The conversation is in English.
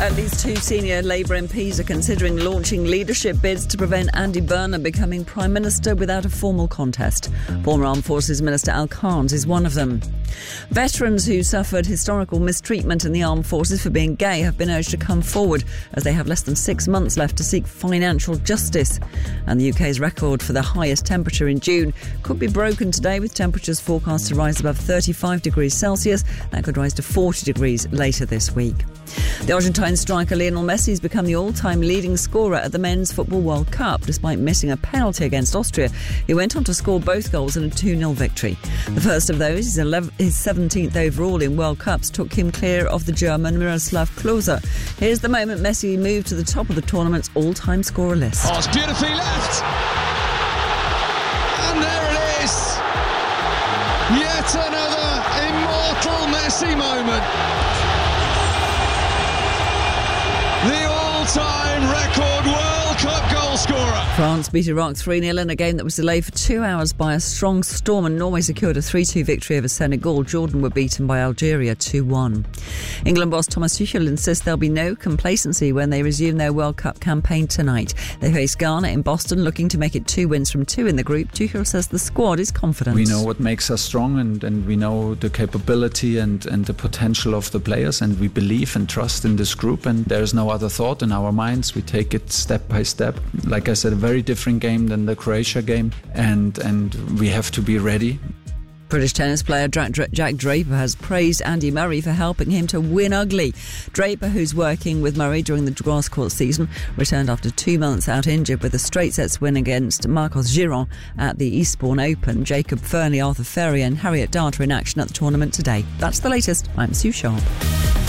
At least 2 senior Labour MPs are considering launching leadership bids to prevent Andy Burnham becoming Prime Minister without a formal contest. Former Armed Forces Minister Al Khans is one of them. Veterans who suffered historical mistreatment in the armed forces for being gay have been urged to come forward, as they have less than 6 months left to seek financial justice. And the UK's record for the highest temperature in June could be broken today, with temperatures forecast to rise above 35 degrees Celsius. That could rise to 40 degrees later this week. The Argentine striker Lionel Messi has become the all-time leading scorer at the Men's Football World Cup, despite missing a penalty against Austria. He went on to score both goals in a 2-0 victory. The first of those, his 17th overall in World Cups, took him clear of the German Miroslav Klose. Here's the moment Messi moved to the top of the tournament's all-time scorer list. Oh, it's beautifully left! And there it is! Yet another immortal Messi moment! The all-time record World Cup goal scorer. France beat Iraq 3-0 in a game that was delayed for 2 hours by a strong storm, and Norway secured a 3-2 victory over Senegal. Jordan were beaten by Algeria 2-1. England boss Thomas Tuchel insists there'll be no complacency when they resume their World Cup campaign tonight. They face Ghana in Boston, looking to make it 2 wins from 2 in the group. Tuchel says the squad is confident. We know what makes us strong, and we know the capability and the potential of the players, and we believe and trust in this group, and there's no other thought in our minds. We take it step by step. Like I said, a very different game than the Croatia game, and we have to be ready. British tennis player Jack Draper has praised Andy Murray for helping him to win ugly. Draper, who's working with Murray during the grass court season, returned after 2 months out injured with a straight sets win against Marcos Giron at the Eastbourne Open. Jacob Fernley, Arthur Ferrier and Harriet Dart are in action at the tournament today. That's the latest. I'm Sue Sharp.